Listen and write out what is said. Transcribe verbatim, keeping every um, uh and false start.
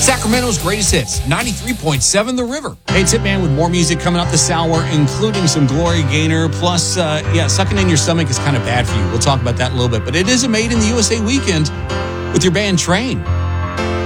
Sacramento's greatest hits, ninety-three point seven The River. Hey, it's Hitman with more music coming up this hour, including some Glory Gaynor. Plus, uh, yeah, sucking in your stomach is kind of bad for you. We'll talk about that in a little bit. But it is a Made in the U S A weekend with your band Train.